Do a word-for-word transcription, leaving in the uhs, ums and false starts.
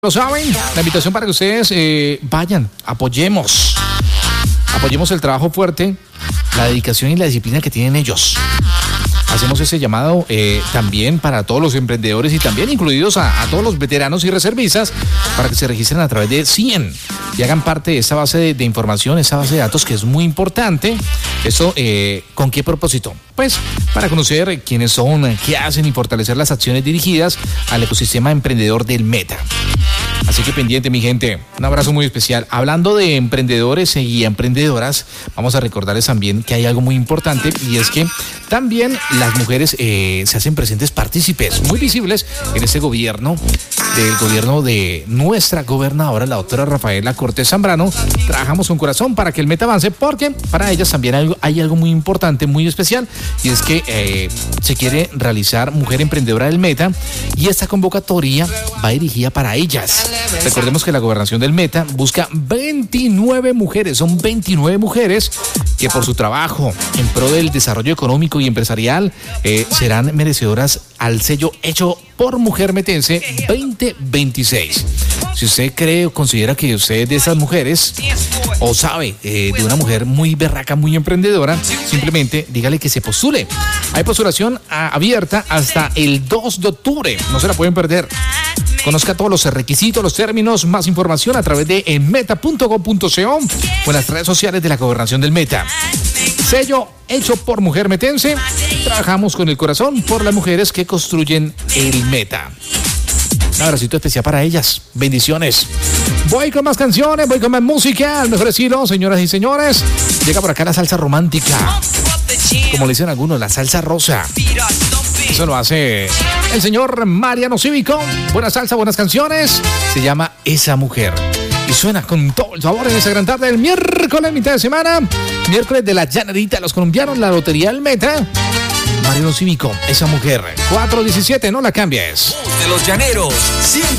Lo saben, la invitación para que ustedes eh, vayan, apoyemos, apoyemos el trabajo fuerte, la dedicación y la disciplina que tienen ellos. Hacemos ese llamado eh, también para todos los emprendedores y también incluidos a, a todos los veteranos y reservistas para que se registren a través de cien y hagan parte de esta base de, de información, esa base de datos que es muy importante. ¿Esto eh, con qué propósito? Pues para conocer quiénes son, qué hacen y fortalecer las acciones dirigidas al ecosistema emprendedor del Meta. Así que pendiente, mi gente, un abrazo muy especial. Hablando de emprendedores y emprendedoras, vamos a recordarles también que hay algo muy importante y es que también las mujeres eh, se hacen presentes partícipes muy visibles en este gobierno, del gobierno de nuestra gobernadora, la doctora Rafaela Cortés Zambrano. Trabajamos con corazón para que el Meta avance porque para ellas también hay, hay algo muy importante, muy especial, y es que eh, se quiere realizar Mujer Emprendedora del Meta y esta convocatoria va dirigida para ellas. Recordemos que la gobernación del Meta busca veintinueve mujeres, son veintinueve mujeres que por su trabajo en pro del desarrollo económico y empresarial eh, serán merecedoras al sello hecho por Mujer Metense veinte veintiséis. Si usted cree o considera que usted es de esas mujeres o sabe eh, de una mujer muy berraca, muy emprendedora, simplemente dígale que se postule. Hay postulación a, abierta hasta el dos de octubre, no se la pueden perder. Conozca todos los requisitos, los términos, más información a través de meta punto gov punto co o en las redes sociales de la gobernación del Meta. Sello hecho por Mujer Metense. Trabajamos con el corazón por las mujeres que construyen el Meta. Un abracito especial para ellas. Bendiciones. Voy con más canciones, voy con más música, al mejor estilo, señoras y señores. Llega por acá la salsa romántica. Como le dicen algunos, la salsa rosa. Eso lo hace el señor Mariano Cívico. Buena salsa, buenas canciones. Se llama Esa Mujer. Y suena con todo el sabor en esa gran tarde del miércoles, mitad de semana. Miércoles de la llanerita de los colombianos, la lotería del Meta. Mariano Cívico, Esa Mujer. cuatro diecisiete, no la cambies. De los llaneros, siempre.